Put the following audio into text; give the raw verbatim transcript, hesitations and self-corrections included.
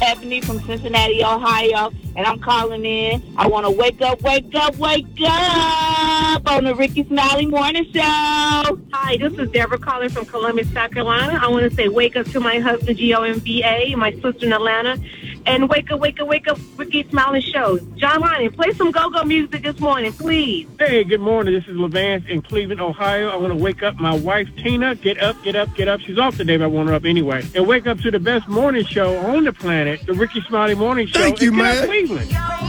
Stephanie from Cincinnati, Ohio, and I'm calling in. I want to wake up, wake up, wake up on the Ricky Smiley Morning Show. Hi, this is Deborah calling from Columbus, South Carolina. I want to say wake up to my husband, G O M B A, my sister in Atlanta, and wake up, wake up, wake up, Ricky Smiley Show. John Lonnie, play some go-go music this morning, please. Hey, good morning. This is Levance in Cleveland, Ohio. I want to wake up my wife, Tina. Get up, get up, get up. She's off today, but I want her up anyway. And wake up to the best morning show on the planet, the Ricky Smiley Morning Show. Thank you, in man. Cleveland.